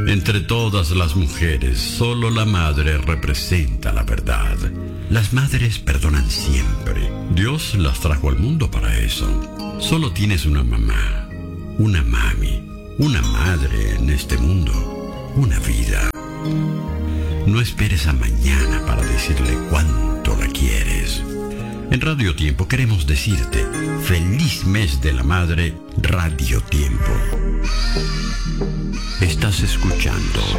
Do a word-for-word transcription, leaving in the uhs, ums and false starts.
Entre todas las mujeres, solo la madre representa la verdad. Las madres perdonan siempre. Dios las trajo al mundo para eso. Solo tienes una mamá, una mami, una madre en este mundo, una vida. No esperes a mañana para decirle cuánto la quieres. En Radio Tiempo queremos decirte, feliz mes de la madre, Radio Tiempo. Estás escuchando